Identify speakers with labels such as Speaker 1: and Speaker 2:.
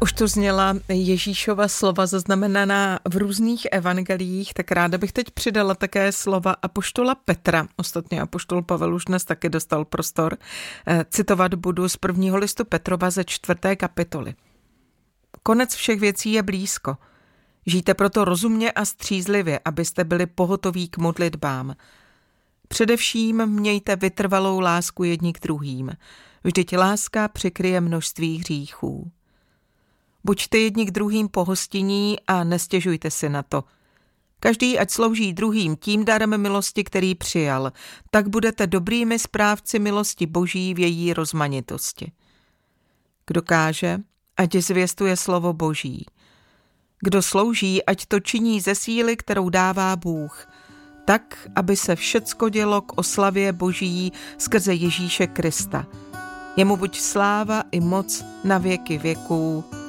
Speaker 1: Už tu zněla Ježíšova slova zaznamenaná v různých evangeliích, tak ráda bych teď přidala také slova apoštola Petra. Ostatně apoštol Pavel už dnes taky dostal prostor. Citovat budu z 1. listu Petrova ze 4. kapitoly. Konec všech věcí je blízko. Žijte proto rozumně a střízlivě, abyste byli pohotoví k modlitbám. Především mějte vytrvalou lásku jedni k druhým. Vždyť láska přikryje množství hříchů. Buďte jedni k druhým pohostinní a nestěžujte si na to. Každý ať slouží druhým tím darem milosti, který přijal, tak budete dobrými správci milosti Boží v její rozmanitosti. Kdo káže, ať zvěstuje slovo Boží. Kdo slouží, ať to činí ze síly, kterou dává Bůh, tak, aby se všecko dělo k oslavě Boží skrze Ježíše Krista. Jemu buď sláva i moc na věky věků.